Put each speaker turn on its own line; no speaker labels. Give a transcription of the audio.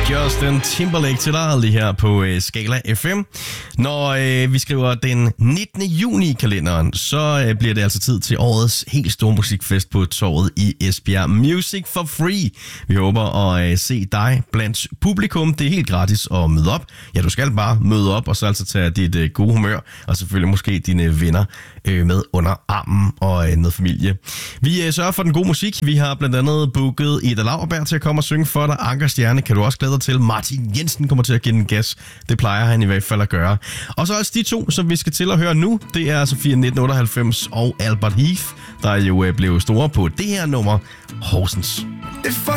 Justin Timberlake til dig lige her på Skala FM. Når vi skriver den 19. juni i kalenderen, så bliver det altså tid til årets helt store musikfest på torvet i Esbjerg. Music for Free. Vi håber at se dig blandt publikum. Det er helt gratis at møde op. Ja, du skal bare møde op, og så altså tage dit gode humør, og selvfølgelig måske dine venner med under armen og noget familie. Vi sørger for den gode musik. Vi har blandt andet booket Ida Lauerberg til at komme og synge for dig. Anker Stjerne kan du også glæde dig til. Martin Jensen kommer til at give den gas. Det plejer han i hvert fald at gøre. Og så også de to, som vi skal til at høre nu. Det er Sofia 1998 og Albert Heath, der jo blev store på det her nummer, Horsens.